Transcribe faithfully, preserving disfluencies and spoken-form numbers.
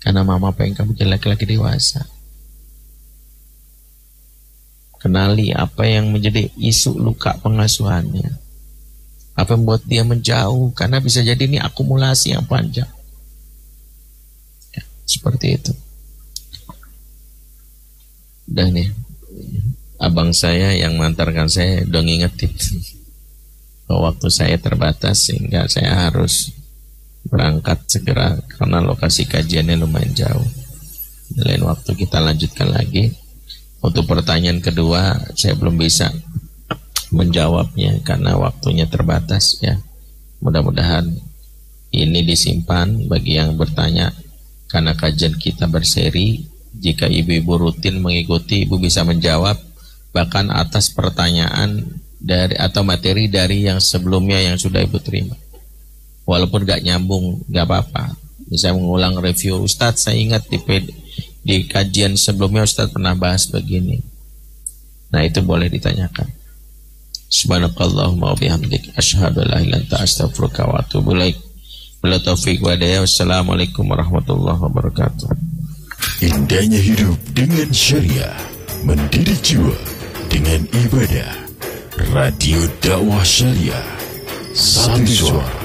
Karena mama pengen kamu jadi laki-laki dewasa. Kenali apa yang menjadi isu luka pengasuhannya. Apa yang membuat dia menjauh. Karena bisa jadi ini akumulasi yang panjang. Ya, seperti itu. Dan nih, abang saya yang mengantarkan saya udah ngingetin bahwa waktu saya terbatas sehingga saya harus berangkat segera karena lokasi kajiannya lumayan jauh. Di lain waktu kita lanjutkan lagi. Untuk pertanyaan kedua saya belum bisa menjawabnya karena waktunya terbatas ya. Mudah-mudahan ini disimpan bagi yang bertanya karena kajian kita berseri. Jika ibu-ibu rutin mengikuti, ibu bisa menjawab bahkan atas pertanyaan dari atau materi dari yang sebelumnya yang sudah ibu terima. Walaupun gak nyambung, gak apa-apa. Bisa mengulang review, Ustadz saya ingat di, di kajian sebelumnya Ustadz pernah bahas begini. Nah itu boleh ditanyakan. Subhanakallahumma wa bihamdik asyhadu an la ilaha illa anta astaghfiruka wa atubu ilaik. Bila taufiq wa hidayah. Wassalamualaikum warahmatullahi wabarakatuh. Indahnya hidup dengan syariah, mendidik jiwa dengan ibadah. Radio Dakwah Syariah, satu suara